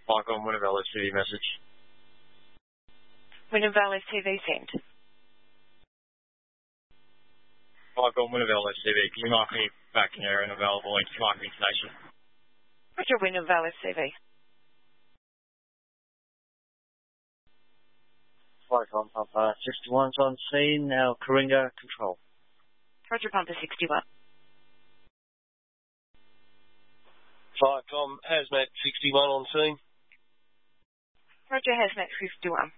Michael, Winnabella TV message. Winnabella TV sent. Michael, Winnabella TV, can you mark me back in area and available and can you mark me station? Roger, Winnabella TV. Flycom Pumper 61's on scene, now Coringa control. Roger, Pumper 61. Flycom Hazmat 61 on scene. Roger, Hazmat 51.